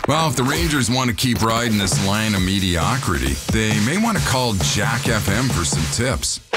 Well, if the Rangers want to keep riding this line of mediocrity, they may want to call Jack FM for some tips.